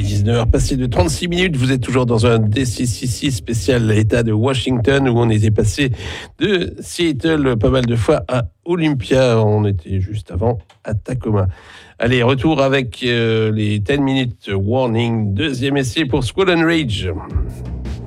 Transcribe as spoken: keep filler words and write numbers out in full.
dix-neuf heures passées de trente-six minutes. Vous êtes toujours dans un D six six six spécial État de Washington où on était passé de Seattle pas mal de fois à Olympia. On était juste avant à Tacoma. Allez, retour avec euh, les dix minutes warning. Deuxième essai pour Swollen Rage.